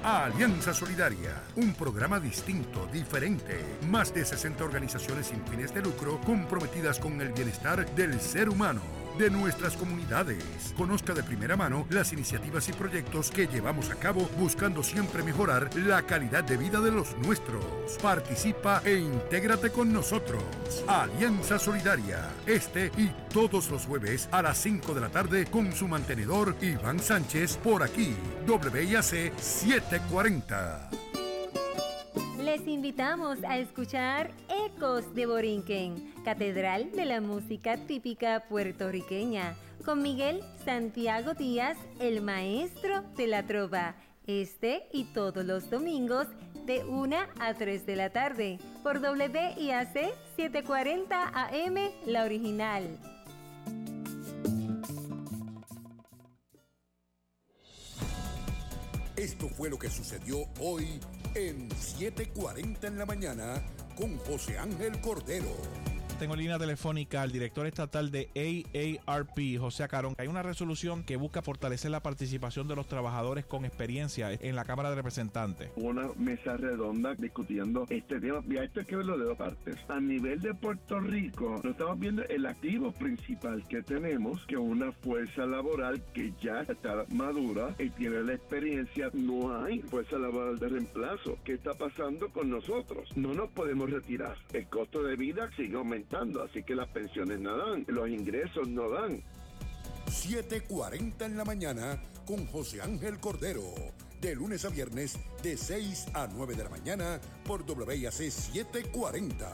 Alianza Solidaria, un programa distinto, diferente. Más de 60 organizaciones sin fines de lucro comprometidas con el bienestar del ser humano, de nuestras comunidades. Conozca de primera mano las iniciativas y proyectos que llevamos a cabo buscando siempre mejorar la calidad de vida de los nuestros. Participa e intégrate con nosotros. Alianza Solidaria, este y todos los jueves a las 5 de la tarde con su mantenedor Iván Sánchez por aquí, WIAC 740. Les invitamos a escuchar Ecos de Borinquen, Catedral de la Música Típica Puertorriqueña, con Miguel Santiago Díaz, el maestro de la trova, este y todos los domingos de 1 a 3 de la tarde, por WIAC 740 AM, la original. Esto fue lo que sucedió hoy en 7:40 en la mañana con José Ángel Cordero. Tengo en línea telefónica al director estatal de AARP, José Acarón. Hay una resolución que busca fortalecer la participación de los trabajadores con experiencia en la Cámara de Representantes. Una mesa redonda discutiendo este tema. Mira, esto hay que verlo de dos partes. A nivel de Puerto Rico, no estamos viendo el activo principal que tenemos, que es una fuerza laboral que ya está madura y tiene la experiencia. No hay fuerza laboral de reemplazo. ¿Qué está pasando con nosotros? No nos podemos retirar. El costo de vida sigue aumentando. Así que las pensiones no dan, los ingresos no dan. 7:40 en la mañana con José Ángel Cordero. De lunes a viernes, de 6 a 9 de la mañana por WIAC 740.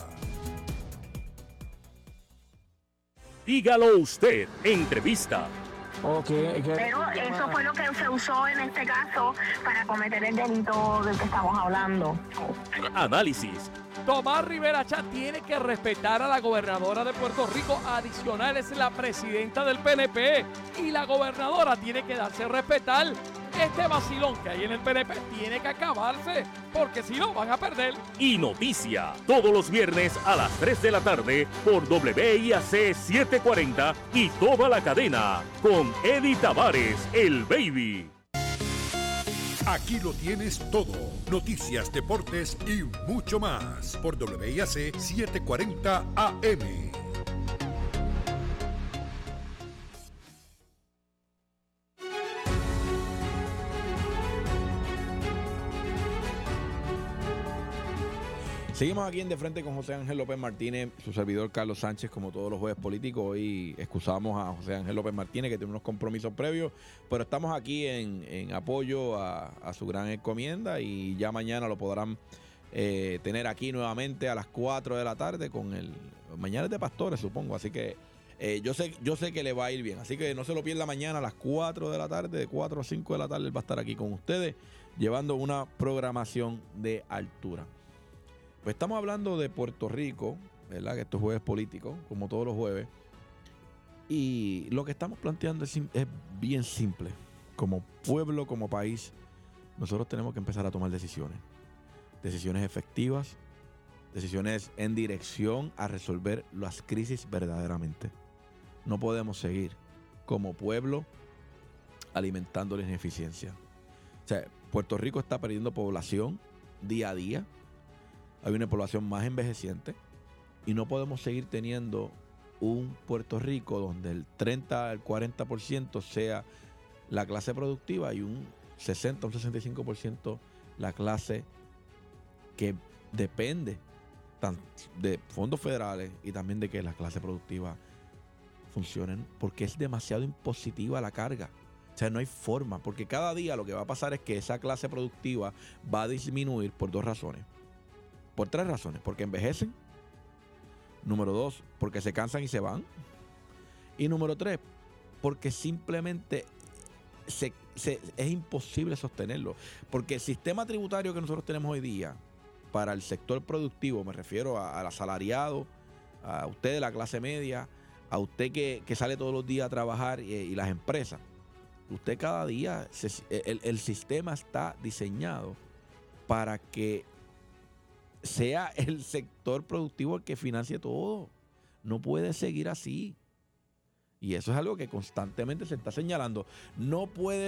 Dígalo usted, entrevista. Pero eso fue lo que se usó en este caso para cometer el delito del que estamos hablando. Análisis. Tomás Rivera Chat tiene que respetar a la gobernadora de Puerto Rico. Adicional, es la presidenta del PNP y la gobernadora tiene que darse a respetar. Este vacilón que hay en el PNP tiene que acabarse, porque si no van a perder. Y noticia, todos los viernes a las 3 de la tarde por WIAC 740 y toda la cadena con Eddie Tavares, el Baby. Aquí lo tienes todo. Noticias, deportes y mucho más por WIAC 740 AM. Seguimos aquí en De Frente con José Ángel López Martínez, su servidor Carlos Sánchez, como todos los jueves políticos. Hoy excusamos a José Ángel López Martínez, que tiene unos compromisos previos, pero estamos aquí en apoyo a su gran encomienda y ya mañana lo podrán tener aquí nuevamente a las 4 de la tarde con el Mañana es de Pastores, supongo, así que yo sé que le va a ir bien, así que no se lo pierda mañana a las 4 de la tarde, de 4 a 5 de la tarde él va a estar aquí con ustedes llevando una programación de altura. Pues estamos hablando de Puerto Rico, ¿verdad? Que esto es jueves político, como todos los jueves. Y lo que estamos planteando es bien simple. Como pueblo, como país, nosotros tenemos que empezar a tomar decisiones. Decisiones efectivas, decisiones en dirección a resolver las crisis verdaderamente. No podemos seguir como pueblo alimentando la ineficiencia. O sea, Puerto Rico está perdiendo población día a día. Hay una población más envejeciente y no podemos seguir teniendo un Puerto Rico donde el 30 al 40% sea la clase productiva y un 60 o un 65% la clase que depende de fondos federales y también de que la clase productiva funcionen, porque es demasiado impositiva la carga. O sea, no hay forma, porque cada día lo que va a pasar es que esa clase productiva va a disminuir por dos razones. Por tres razones. Porque envejecen. Número 2, porque se cansan y se van. Y número 3, porque simplemente es imposible sostenerlo. Porque el sistema tributario que nosotros tenemos hoy día para el sector productivo, me refiero al asalariado, a usted de la clase media, a usted que sale todos los días a trabajar y las empresas. Usted cada día, el sistema está diseñado para que sea el sector productivo el que financie todo. No puede seguir así. Y eso es algo que constantemente se está señalando. No puede